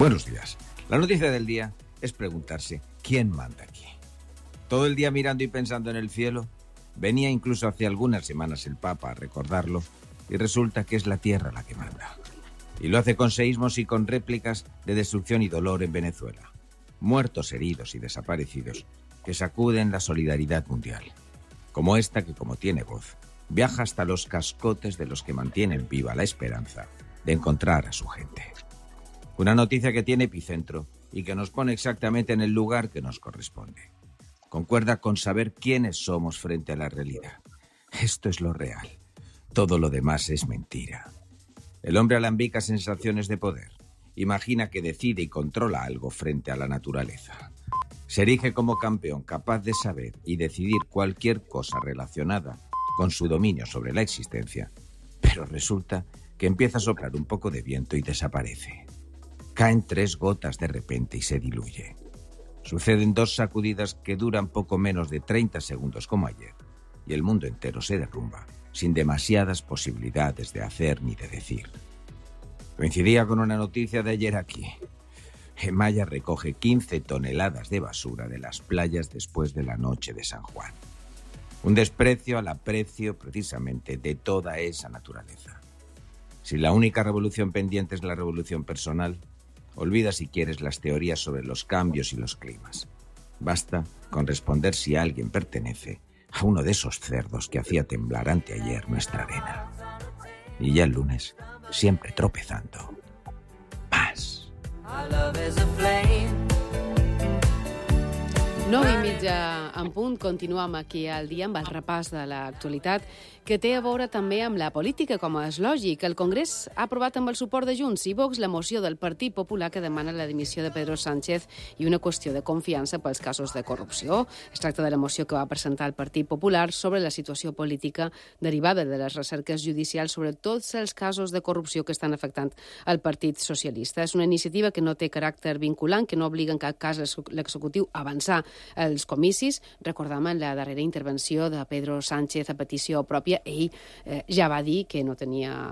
Buenos días. La noticia del día es preguntarse ¿quién manda aquí? Todo el día mirando y pensando en el cielo. Venía incluso hace algunas semanas el Papa a recordarlo y resulta que es la tierra la que manda. Y lo hace con seísmos y con réplicas de destrucción y dolor en Venezuela. Muertos, heridos y desaparecidos que sacuden la solidaridad mundial. Como esta que, como tiene voz, viaja hasta los cascotes de los que mantienen viva la esperanza de encontrar a su gente. Una noticia que tiene epicentro y que nos pone exactamente en el lugar que nos corresponde. Concuerda con saber quiénes somos frente a la realidad. Esto es lo real. Todo lo demás es mentira. El hombre alambica sensaciones de poder. Imagina que decide y controla algo frente a la naturaleza. Se erige como campeón capaz de saber y decidir cualquier cosa relacionada con su dominio sobre la existencia. Pero resulta que empieza a soplar un poco de viento y desaparece. Caen 3 gotas de repente y se diluye. Suceden 2 sacudidas que duran poco menos de 30 segundos como ayer, y el mundo entero se derrumba, sin demasiadas posibilidades de hacer ni de decir. Coincidía con una noticia de ayer aquí. Maya recoge 15 toneladas de basura de las playas después de la noche de San Juan. Un desprecio al aprecio, precisamente, de toda esa naturaleza. Si la única revolución pendiente es la revolución personal, olvida si quieres las teorías sobre los cambios y los climas. Basta con responder si alguien pertenece a uno de esos cerdos que hacía temblar anteayer nuestra arena. Y ya el lunes, siempre tropezando. Más. 9:30 en punt, continuem aquí al dia amb el repàs de l'actualitat que té a veure també amb la política, com és lògic. El Congrés ha aprovat amb el suport de Junts i Vox la moció del Partit Popular que demana la dimissió de Pedro Sánchez i una qüestió de confiança pels casos de corrupció. Es tracta de la moció que va presentar el Partit Popular sobre la situació política derivada de les recerques judicials sobre tots els casos de corrupció que estan afectant el Partit Socialista. És una iniciativa que no té caràcter vinculant, que no obliga en cap cas l'executiu a avançar els comicis. Recordem en la darrera intervenció de Pedro Sánchez a petició pròpia, ell ja va dir que no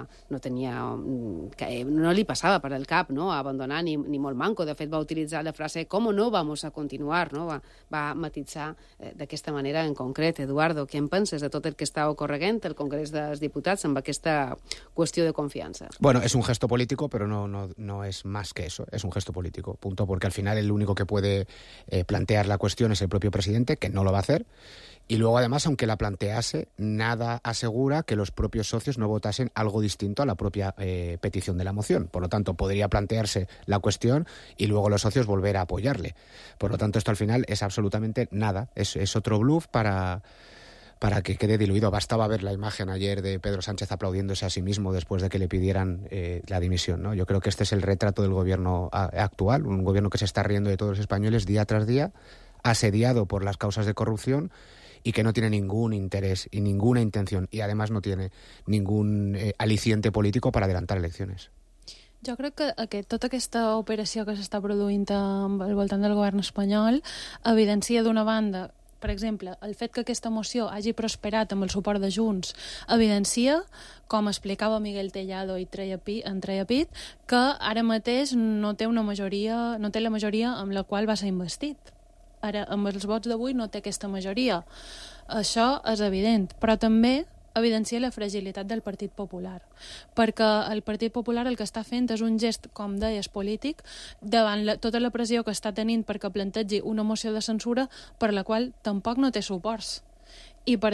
li passava per el cap, no, abandonar ni molt manco. De fet, va utilitzar la frase «¿Cómo no vamos a continuar?», no? Va matitzar d'aquesta manera en concret. Eduardo, què en penses de tot el que està ocorreguent al Congrés dels Diputats amb aquesta qüestió de confiança? Bueno, es un gesto político, pero no es más que eso. Es un gesto político, punto, porque al final el único que puede plantear la cuestión es el propio presidente, que no lo va a hacer. Y luego, además, aunque la plantease, nada asegura que los propios socios no votasen algo distinto a la propia petición de la moción. Por lo tanto, podría plantearse la cuestión y luego los socios volver a apoyarle. Por lo tanto, esto al final es absolutamente nada. Es otro bluff para que quede diluido. Bastaba ver la imagen ayer de Pedro Sánchez aplaudiéndose a sí mismo después de que le pidieran la dimisión, ¿no? Yo creo que este es el retrato del gobierno actual, un gobierno que se está riendo de todos los españoles día tras día, asediado por las causas de corrupción y que no tiene ningún interés y ninguna intención y además no tiene ningún aliciente político para adelantar elecciones. Jo crec que tota aquesta operació que s'està produint al voltant del govern espanyol evidencia d'una banda, per exemple, el fet que aquesta moció hagi prosperat amb el suport de Junts evidencia, com explicava Miguel Tellado i en treia pit, que ara mateix no té la majoria amb la qual va ser investit. Ara, amb els vots d'avui no té aquesta majoria. Això és evident, però també evidencia la fragilitat del Partit Popular, perquè el Partit Popular el que està fent és un gest, com deies, polític, davant tota la pressió que està tenint perquè plantegi una moció de censura per la qual tampoc no té suports. I per